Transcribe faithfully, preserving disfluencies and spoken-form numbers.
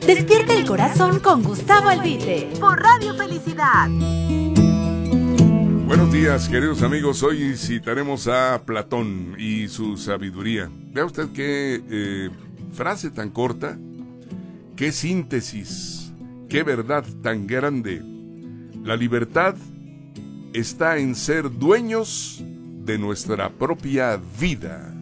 Despierta el corazón con Gustavo Albite por Radio Felicidad. Buenos días, queridos amigos. Hoy citaremos a Platón y su sabiduría. Vea usted qué eh, frase tan corta, qué síntesis, qué verdad tan grande. La libertad está en ser dueños de nuestra propia vida.